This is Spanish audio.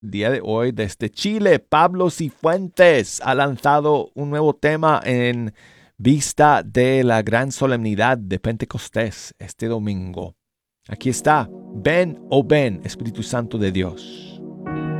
día de hoy desde Chile, Pablo Cifuentes ha lanzado un nuevo tema en vista de la gran solemnidad de Pentecostés este domingo. Aquí está, ven, oh ven, Espíritu Santo de Dios.